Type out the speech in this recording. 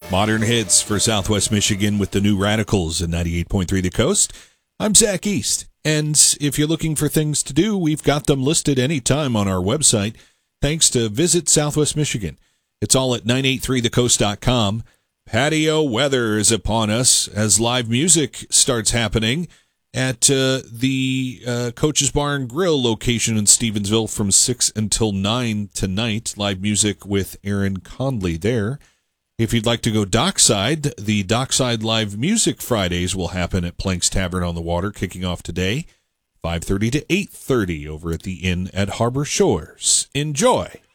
Modern hits for Southwest Michigan with the New Radicals at 98.3 The Coast. I'm Zach East, and if you're looking for things to do, we've got them listed anytime on our website. Thanks to Visit Southwest Michigan. It's all at 983thecoast.com. Patio weather is upon us as live music starts happening at the Coach's Bar and Grill location in Stevensville from 6 until 9 tonight. Live music with Aaron Conley there. If you'd like to go dockside, the Dockside Live Music Fridays will happen at Plank's Tavern on the Water, kicking off today, 5:30 to 8:30 over at the Inn at Harbor Shores. Enjoy!